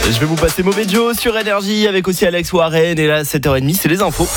Je vais vous passer Mauvais Joe sur Énergie avec aussi Alex Warren. Et là, 7h30, c'est les infos.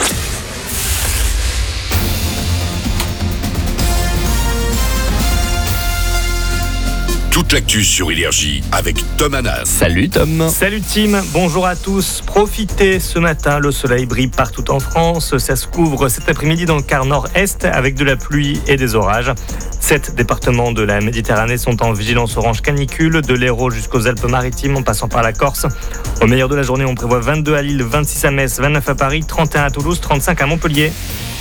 Toute l'actu sur Énergie avec Tom Hanas. Salut Tom. Salut Tim, bonjour à tous. Profitez ce matin, le soleil brille partout en France. Ça se couvre cet après-midi dans le quart nord-est avec de la pluie et des orages. 7 départements de la Méditerranée sont en vigilance orange canicule, de l'Hérault jusqu'aux Alpes-Maritimes en passant par la Corse. Au meilleur de la journée, on prévoit 22 à Lille, 26 à Metz, 29 à Paris, 31 à Toulouse, 35 à Montpellier.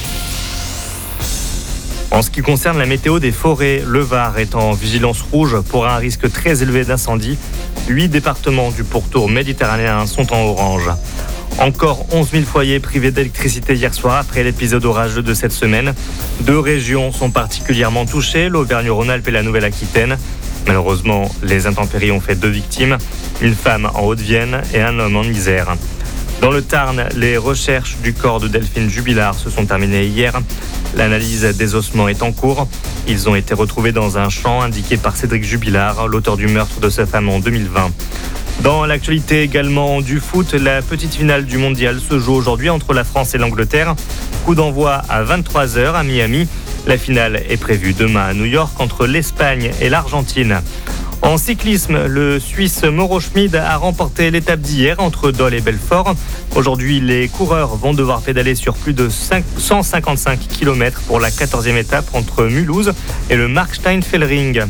En ce qui concerne la météo des forêts, le Var est en vigilance rouge pour un risque très élevé d'incendie. 8 départements du pourtour méditerranéen sont en orange. Encore 11 000 foyers privés d'électricité hier soir après l'épisode orageux de cette semaine. 2 régions sont particulièrement touchées, l'Auvergne-Rhône-Alpes et la Nouvelle-Aquitaine. Malheureusement, les intempéries ont fait 2 victimes, une femme en Haute-Vienne et un homme en Isère. Dans le Tarn, les recherches du corps de Delphine Jubilard se sont terminées hier. L'analyse des ossements est en cours. Ils ont été retrouvés dans un champ indiqué par Cédric Jubilard, l'auteur du meurtre de sa femme en 2020. Dans l'actualité également du foot, la petite finale du mondial se joue aujourd'hui entre la France et l'Angleterre. Coup d'envoi à 23h à Miami. La finale est prévue demain à New York entre l'Espagne et l'Argentine. En cyclisme, le Suisse Mauro Schmid a remporté l'étape d'hier entre Dole et Belfort. Aujourd'hui, les coureurs vont devoir pédaler sur plus de 155 km pour la 14e étape entre Mulhouse et le Markstein-Fellring.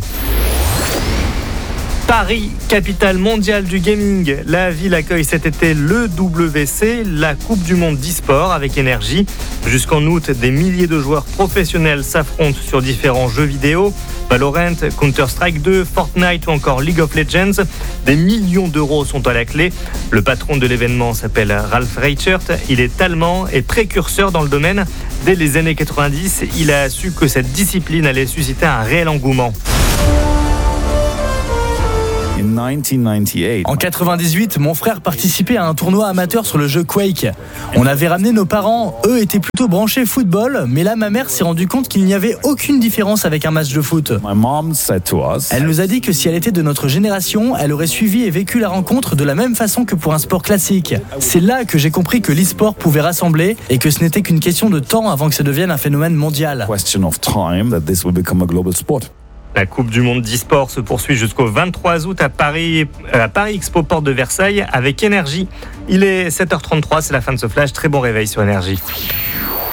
Paris, capitale mondiale du gaming. La ville accueille cet été le WC, la Coupe du Monde d'e-sport avec Énergie. Jusqu'en août, des milliers de joueurs professionnels s'affrontent sur différents jeux vidéo. Valorant, Counter-Strike 2, Fortnite ou encore League of Legends. Des millions d'euros sont à la clé. Le patron de l'événement s'appelle Ralph Reichert. Il est allemand et précurseur dans le domaine. Dès les années 90, il a su que cette discipline allait susciter un réel engouement. En 98, mon frère participait à un tournoi amateur sur le jeu Quake. On avait ramené nos parents, eux étaient plutôt branchés football, mais là ma mère s'est rendue compte qu'il n'y avait aucune différence avec un match de foot. Elle nous a dit que si elle était de notre génération, elle aurait suivi et vécu la rencontre de la même façon que pour un sport classique. C'est là que j'ai compris que l'e-sport pouvait rassembler et que ce n'était qu'une question de temps avant que ça devienne un phénomène mondial. La Coupe du Monde d'e-sport se poursuit jusqu'au 23 août à Paris Expo Porte de Versailles avec Énergie. Il est 7h33, c'est la fin de ce flash. Très bon réveil sur Énergie.